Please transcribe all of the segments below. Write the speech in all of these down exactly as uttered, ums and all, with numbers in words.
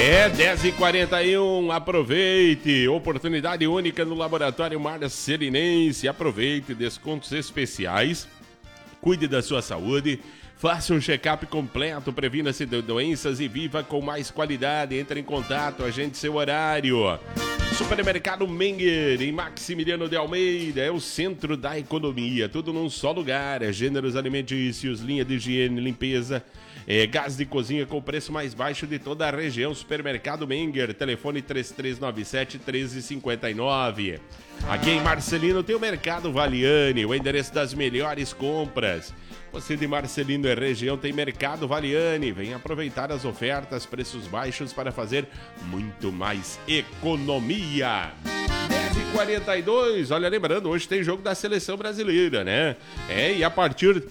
É, dez e quarenta e um, aproveite, oportunidade única no Laboratório Marcelinense, aproveite, descontos especiais, cuide da sua saúde, faça um check-up completo, previna-se de doenças e viva com mais qualidade, entre em contato, agende seu horário. Supermercado Menger, em Maximiliano de Almeida, é o centro da economia, tudo num só lugar, é gêneros alimentícios, linha de higiene, limpeza, é, gás de cozinha com o preço mais baixo de toda a região. Supermercado Menger, telefone três três nove sete, um três cinco nove. Aqui em Marcelino tem o Mercado Valiani, o endereço das melhores compras. Você de Marcelino e região tem Mercado Valiani. Vem aproveitar as ofertas, preços baixos para fazer muito mais economia. dez e quarenta e dois, olha, lembrando, hoje tem jogo da Seleção Brasileira, né? É, e a partir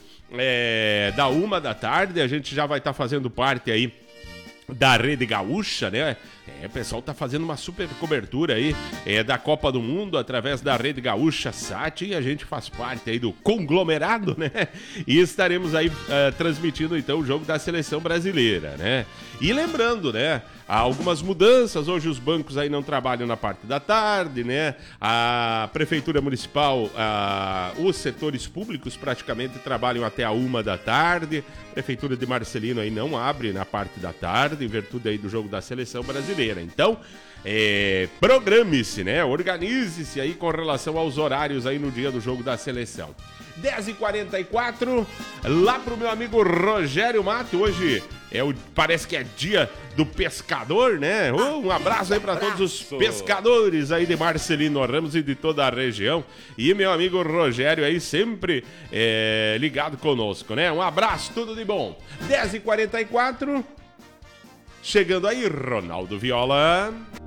é, da uma da tarde a gente já vai estar tá fazendo parte aí da Rede Gaúcha, né? É, o pessoal tá fazendo uma super cobertura aí é, da Copa do Mundo através da Rede Gaúcha Sat, e a gente faz parte aí do conglomerado, né? E estaremos aí uh, transmitindo então o jogo da Seleção Brasileira, né? E lembrando, né? Há algumas mudanças, hoje os bancos aí não trabalham na parte da tarde, né? A Prefeitura Municipal, uh, os setores públicos praticamente trabalham até a uma da tarde. A Prefeitura de Marcelino aí não abre na parte da tarde, em virtude aí do jogo da Seleção Brasileira. Então, é, programe-se, né? Organize-se aí com relação aos horários aí no dia do jogo da Seleção. dez e quarenta e quatro, lá pro meu amigo Rogério Mato, hoje é o, parece que é dia do pescador, né? Uh, um abraço aí para todos os pescadores aí de Marcelino Ramos e de toda a região. E meu amigo Rogério aí sempre é, ligado conosco, né? Um abraço, tudo de bom. dez e quarenta e quatro, chegando aí, Ronaldo Viola.